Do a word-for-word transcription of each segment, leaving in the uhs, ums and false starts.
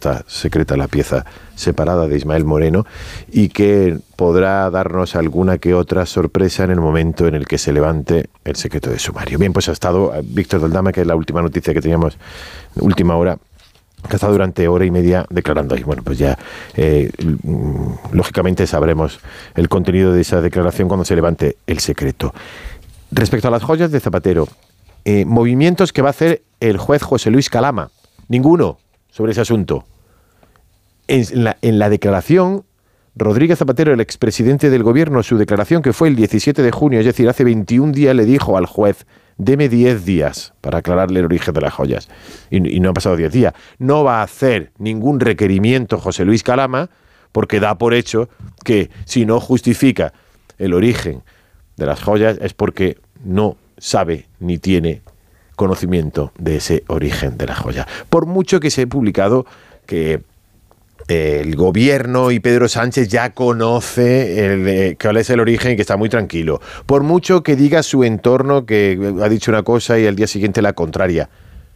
está secreta la pieza separada de Ismael Moreno y que podrá darnos alguna que otra sorpresa en el momento en el que se levante el secreto de sumario. Bien, pues ha estado Víctor Doldama, que es la última noticia que teníamos, última hora, que ha estado durante hora y media declarando ahí. Bueno, pues ya, eh, lógicamente sabremos el contenido de esa declaración cuando se levante el secreto. Respecto a las joyas de Zapatero, eh, movimientos que va a hacer el juez José Luis Calama, ninguno sobre ese asunto. En la, en la declaración, Rodríguez Zapatero, el expresidente del gobierno, su declaración que fue el diecisiete de junio, es decir, hace veintiún días, le dijo al juez: deme diez días para aclararle el origen de las joyas. Y, y no han pasado diez días. No va a hacer ningún requerimiento José Luis Calama, porque da por hecho que si no justifica el origen de las joyas es porque no sabe ni tiene conocimiento de ese origen de la joya. Por mucho que se haya publicado que eh, el gobierno y Pedro Sánchez ya conoce el, eh, cuál es el origen y que está muy tranquilo. Por mucho que diga su entorno que ha dicho una cosa y al día siguiente la contraria.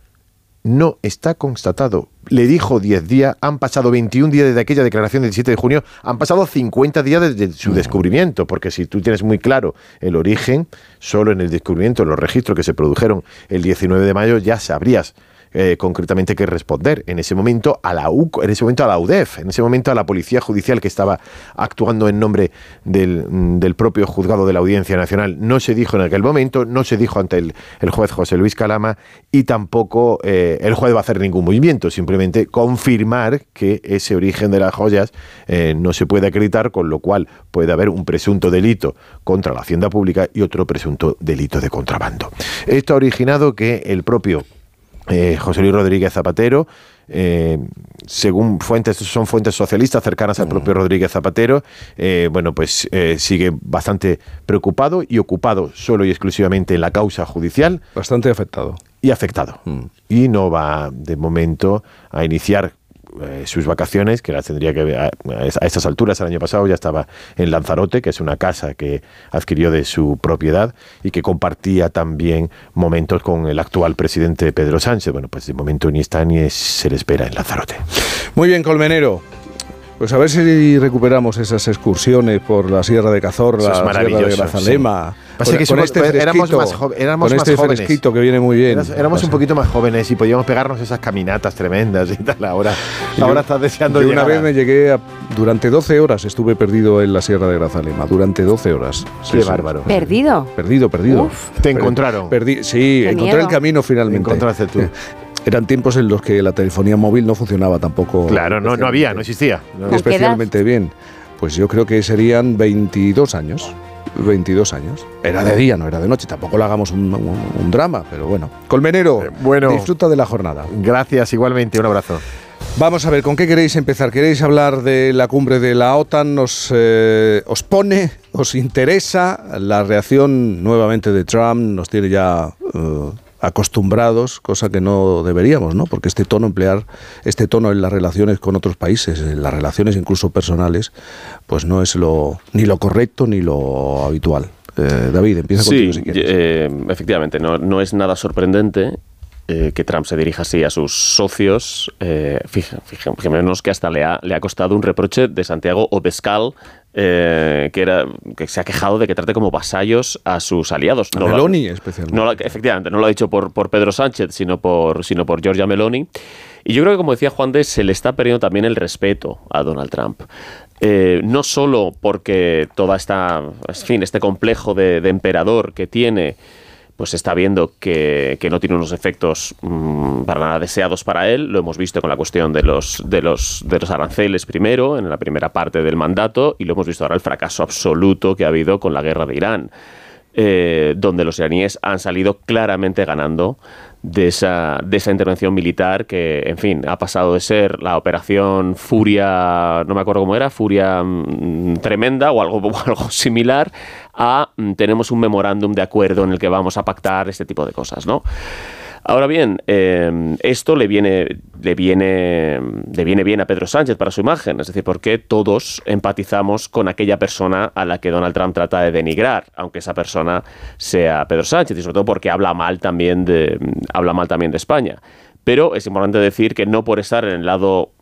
No está constatado. Le dijo diez días, han pasado veintiún días desde aquella declaración del diecisiete de junio, han pasado cincuenta días desde su descubrimiento, porque si tú tienes muy claro el origen, solo en el descubrimiento, en los registros que se produjeron el diecinueve de mayo, ya sabrías eh, concretamente qué responder. En ese momento a la U C O, en ese momento a la U D E F, en ese momento a la Policía Judicial que estaba actuando en nombre del, del propio juzgado de la Audiencia Nacional, no se dijo en aquel momento, no se dijo ante el, el juez José Luis Calama, y tampoco eh, el juez va a hacer ningún movimiento, simplemente confirmar que ese origen de las joyas eh, no se puede acreditar, con lo cual puede haber un presunto delito contra la hacienda pública y otro presunto delito de contrabando. Esto ha originado que el propio Eh, José Luis Rodríguez Zapatero, eh, según fuentes, son fuentes socialistas cercanas al propio Rodríguez Zapatero, eh, bueno, pues eh, sigue bastante preocupado y ocupado solo y exclusivamente en la causa judicial. Bastante afectado. Y afectado. Mm. Y no va, de momento, a iniciar eh, sus vacaciones, que las tendría que a, a estas alturas, el año pasado ya estaba en Lanzarote, que es una casa que adquirió de su propiedad y que compartía también momentos con el actual presidente Pedro Sánchez. Bueno, pues de momento ni está ni se le espera en Lanzarote. Muy bien, Colmenero. Pues a ver si recuperamos esas excursiones por la Sierra de Cazorla, la Sierra de Grazalema. Sí. Pasa que somos, este éramos más, jo- éramos con más este jóvenes. fresquito que viene muy bien. Eras, éramos un poquito más jóvenes y podíamos pegarnos esas caminatas tremendas y tal. Ahora, yo, ahora estás deseando yo llegar. Una vez me llegué a, durante doce horas estuve perdido en la Sierra de Grazalema. Durante doce horas. Sí, Qué sí, bárbaro. ¿Perdido? Perdido, perdido. Uf. ¿Te encontraron? Perdí, sí, Qué encontré miedo. el camino finalmente. Encontraste tú. Eran tiempos en los que la telefonía móvil no funcionaba tampoco. Claro, no, no había, no existía. No. Especialmente bien. Pues yo creo que serían veintidós años. veintidós años. Era de día, no era de noche. Tampoco le hagamos un, un, un drama, pero bueno. Colmenero, eh, bueno, disfruta de la jornada. Gracias, igualmente. Un abrazo. Vamos a ver, ¿con qué queréis empezar? ¿Queréis hablar de la cumbre de la OTAN? ¿Os, eh, os pone, os interesa la reacción nuevamente de Trump? Nos tiene ya Uh, acostumbrados, cosa que no deberíamos, ¿no? Porque este tono, emplear este tono en las relaciones con otros países, en las relaciones incluso personales, pues no es lo ni lo correcto ni lo habitual. Eh, David, empieza sí, contigo si quieres. Eh, efectivamente, no, no es nada sorprendente eh, que Trump se dirija así a sus socios. Eh, fija, fija, fijémonos que hasta le ha, le ha costado un reproche de Santiago Obescal, Eh, que, era, que se ha quejado de que trate como vasallos a sus aliados. A no Meloni, lo, especialmente. No lo, efectivamente, no lo ha dicho por, por Pedro Sánchez, sino por, sino por Giorgia Meloni. Y yo creo que, como decía Juan de, se le está perdiendo también el respeto a Donald Trump. Eh, no solo porque toda esta, en fin, este complejo de, de emperador que tiene, pues está viendo que, que no tiene unos efectos mmm, para nada deseados para él. Lo hemos visto con la cuestión de los, de, los, de los aranceles primero, en la primera parte del mandato, y lo hemos visto ahora el fracaso absoluto que ha habido con la guerra de Irán, eh, donde los iraníes han salido claramente ganando de esa, de esa intervención militar que, en fin, ha pasado de ser la operación Furia, no me acuerdo cómo era, Furia mmm, Tremenda o algo, o algo similar, a mmm, tenemos un memorándum de acuerdo en el que vamos a pactar este tipo de cosas, ¿no? Ahora bien, eh, esto le viene, le, viene, le viene bien a Pedro Sánchez para su imagen, es decir, porque todos empatizamos con aquella persona a la que Donald Trump trata de denigrar, aunque esa persona sea Pedro Sánchez, y sobre todo porque habla mal también de, habla mal también de España. Pero es importante decir que no por estar en el lado